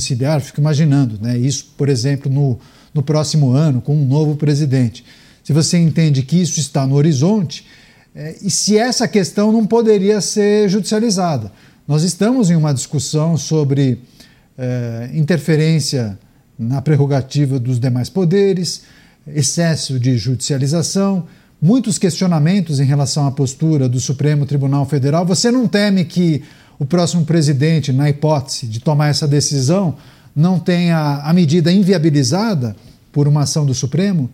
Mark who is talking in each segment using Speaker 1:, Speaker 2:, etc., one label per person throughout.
Speaker 1: domiciliar, fico imaginando, né, isso, por exemplo, no próximo ano, com um novo presidente. Se você entende que isso está no horizonte, e se essa questão não poderia ser judicializada. Nós estamos em uma discussão sobre interferência na prerrogativa dos demais poderes, excesso de judicialização, muitos questionamentos em relação à postura do Supremo Tribunal Federal. Você não teme que o próximo presidente, na hipótese de tomar essa decisão, não tenha a medida inviabilizada por uma ação do Supremo?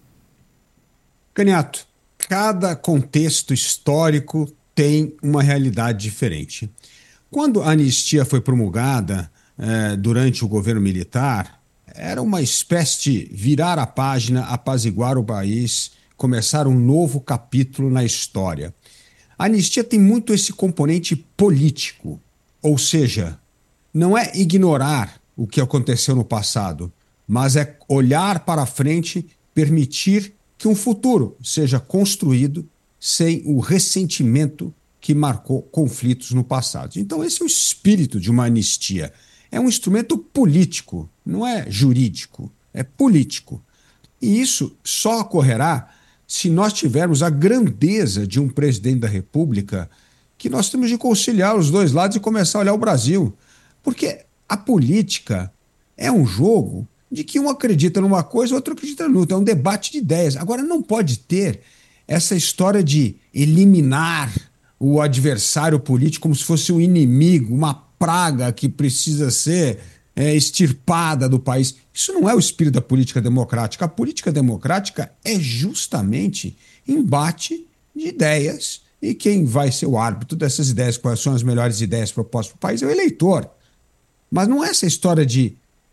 Speaker 2: Caniato, cada contexto histórico tem uma realidade diferente. Quando a anistia foi promulgada durante o governo militar, era uma espécie de virar a página, apaziguar o país, começar um novo capítulo na história. A anistia tem muito esse componente político, ou seja, não é ignorar o que aconteceu no passado, mas é olhar para frente, permitir que um futuro seja construído sem o ressentimento que marcou conflitos no passado. Então esse é o espírito de uma anistia. É um instrumento político, não é jurídico, é político. E isso só ocorrerá se nós tivermos a grandeza de um presidente da República, que nós temos de conciliar os dois lados e começar a olhar o Brasil. Porque a política é um jogo de que um acredita numa coisa, o outro acredita noutra. É um debate de ideias. Agora, não pode ter essa história de eliminar o adversário político como se fosse um inimigo, uma praga que precisa ser extirpada do país. Isso não é o espírito da política democrática. A política democrática é justamente embate de ideias, e quem vai ser o árbitro dessas ideias, quais são as melhores ideias propostas para o país, é o eleitor. Mas não é essa história de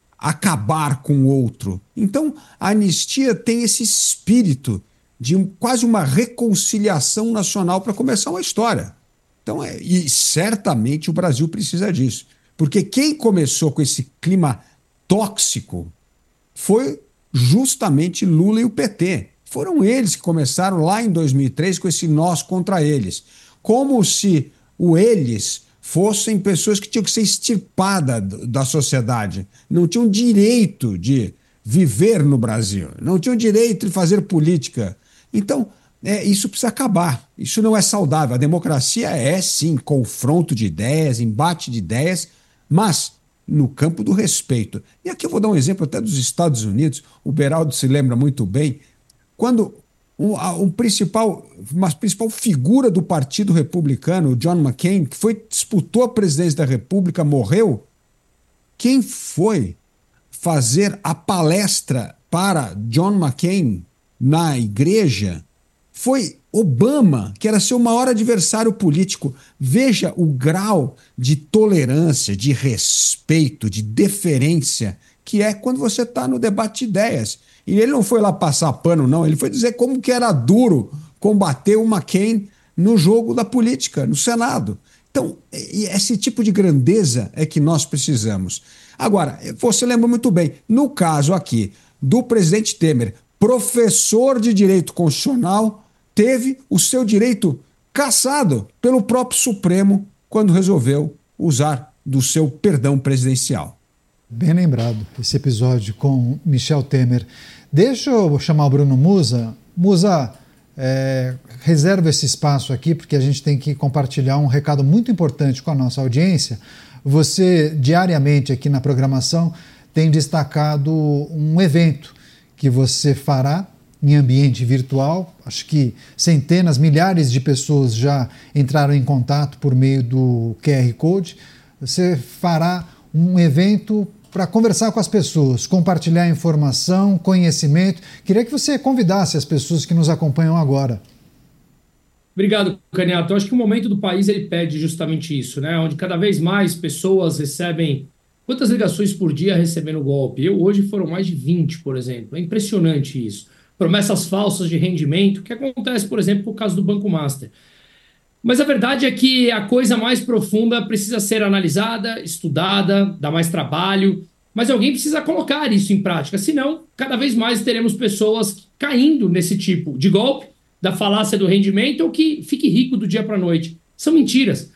Speaker 2: acabar com o outro. Então, a anistia tem esse espírito de quase uma reconciliação nacional para começar uma história. Então, e certamente o Brasil precisa disso. Porque quem começou com esse clima tóxico foi justamente Lula e o PT. Foram eles que começaram lá em 2003 com esse nós contra eles. Como se eles fossem pessoas que tinham que ser extirpadas da sociedade. Não tinham direito de viver no Brasil. Não tinham direito de fazer política. Então, isso precisa acabar. Isso não é saudável. A democracia é, sim, confronto de ideias, embate de ideias, mas no campo do respeito. E aqui eu vou dar um exemplo até dos Estados Unidos. O Beraldo se lembra muito bem. Quando uma principal figura do Partido Republicano, o John McCain, que disputou a presidência da República, morreu, quem foi fazer a palestra para John McCain na igreja foi Obama, que era seu maior adversário político. Veja o grau de tolerância, de respeito, de deferência que é quando você está no debate de ideias. E ele não foi lá passar pano, não. Ele foi dizer como que era duro combater o McCain no jogo da política, no Senado. Então, esse tipo de grandeza é que nós precisamos. Agora, você lembra muito bem, no caso aqui do presidente Temer, professor de direito constitucional, teve o seu direito cassado pelo próprio Supremo quando resolveu usar do seu perdão presidencial.
Speaker 1: Bem lembrado esse episódio com Michel Temer. Deixa eu chamar o Bruno Musa. Musa, reserva esse espaço aqui porque a gente tem que compartilhar um recado muito importante com a nossa audiência. Você, diariamente aqui na programação, tem destacado um evento que você fará em ambiente virtual. Acho que centenas, milhares de pessoas já entraram em contato por meio do QR Code. Você fará um evento para conversar com as pessoas, compartilhar informação, conhecimento. Queria que você convidasse as pessoas que nos acompanham agora.
Speaker 3: Obrigado, Caniato. Eu acho que o momento do país ele pede justamente isso, né? Onde cada vez mais pessoas recebem... Quantas ligações por dia recebendo golpe? Hoje foram mais de 20, por exemplo. É impressionante isso. Promessas falsas de rendimento, que acontece, por exemplo, no caso do Banco Master. Mas a verdade é que a coisa mais profunda precisa ser analisada, estudada, dá mais trabalho, mas alguém precisa colocar isso em prática, senão cada vez mais teremos pessoas caindo nesse tipo de golpe, da falácia do rendimento, ou que fique rico do dia para a noite. São mentiras.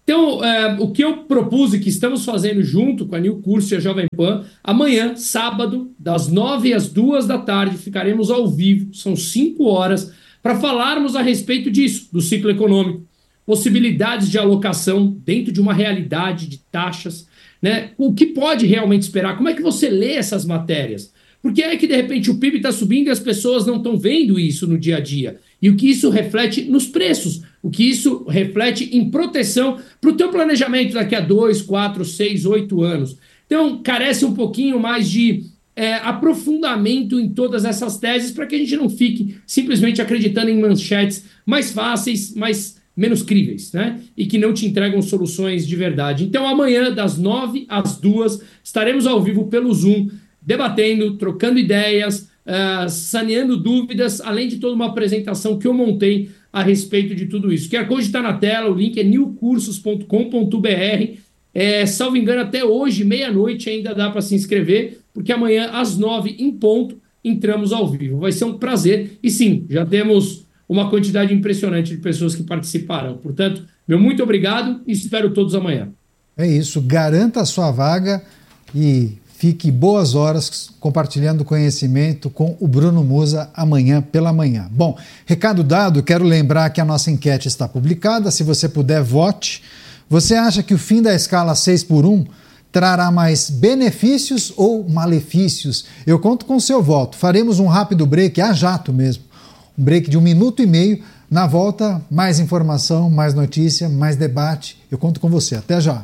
Speaker 3: Então, o que eu propus e que estamos fazendo junto com a New Curso e a Jovem Pan, amanhã, sábado, das 9 às 2 da tarde, ficaremos ao vivo, são 5 horas, para falarmos a respeito disso, do ciclo econômico, possibilidades de alocação dentro de uma realidade de taxas, né? O que pode realmente esperar, como é que você lê essas matérias? Porque é que, de repente, o PIB está subindo e as pessoas não estão vendo isso no dia a dia. E o que isso reflete nos preços, o que isso reflete em proteção para o teu planejamento daqui a 2, 4, 6, 8 anos. Então, carece um pouquinho mais de aprofundamento em todas essas teses para que a gente não fique simplesmente acreditando em manchetes mais fáceis, menos críveis, né? E que não te entregam soluções de verdade. Então, amanhã, das 9 às 2, estaremos ao vivo pelo Zoom, debatendo, trocando ideias, saneando dúvidas, além de toda uma apresentação que eu montei a respeito de tudo isso. O QR Code está na tela, o link é newcursos.com.br. Salvo engano, até hoje, meia-noite, ainda dá para se inscrever, porque amanhã, às 9, em ponto, entramos ao vivo. Vai ser um prazer. E sim, já temos uma quantidade impressionante de pessoas que participarão. Portanto, meu muito obrigado e espero todos amanhã.
Speaker 1: É isso, garanta a sua vaga e fique boas horas compartilhando conhecimento com o Bruno Musa amanhã pela manhã. Bom, recado dado, quero lembrar que a nossa enquete está publicada, se você puder, vote. Você acha que o fim da escala 6x1 trará mais benefícios ou malefícios? Eu conto com o seu voto. Faremos um rápido break, a jato mesmo. Um break de 1 minuto e meio. Na volta, mais informação, mais notícia, mais debate. Eu conto com você. Até já.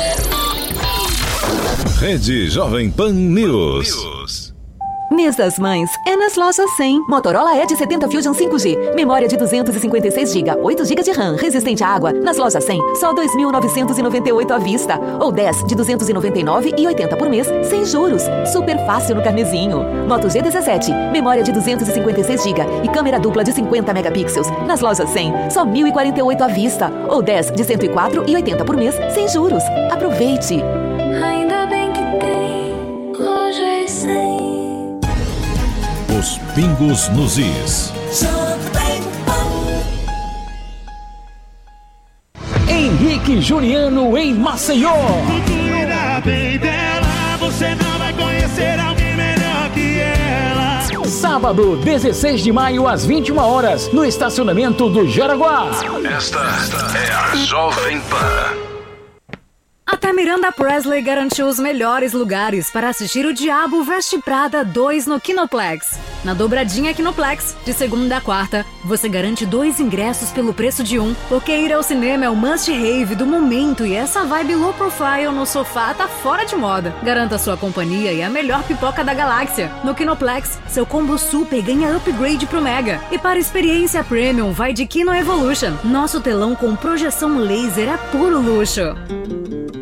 Speaker 4: Rede Jovem Pan News.
Speaker 5: Mês das Mães é nas lojas 100. Motorola Edge 70 Fusion 5G. Memória de 256 GB, 8 GB de RAM, resistente à água. Nas lojas 100, só 2.998 à vista. Ou 10 de 299,80 por mês, sem juros. Super fácil no carnezinho. Moto G17, memória de 256 GB e câmera dupla de 50 megapixels. Nas lojas 100, só 1.048 à vista. Ou 10 de 104,80 por mês, sem juros. Aproveite!
Speaker 6: Ainda bem que tem lojas 100.
Speaker 4: Os pingos nos is.
Speaker 7: Henrique Juliano em Maceió.
Speaker 8: Cuida bem dela, você não vai conhecer alguém melhor que ela.
Speaker 7: Sábado, 16 de maio, às 21 horas, no estacionamento do Jaraguá.
Speaker 4: Esta é a Jovem Pan.
Speaker 9: A Tamiranda Presley garantiu os melhores lugares para assistir O Diabo Veste Prada 2 no Kinoplex. Na dobradinha Kinoplex, de segunda a quarta, você garante 2 ingressos pelo preço de 1, porque ir ao cinema é o must-have do momento e essa vibe low profile no sofá tá fora de moda. Garanta sua companhia e a melhor pipoca da galáxia. No Kinoplex, seu combo super ganha upgrade pro Mega. E para experiência premium, vai de Kino Evolution. Nosso telão com projeção laser é puro luxo.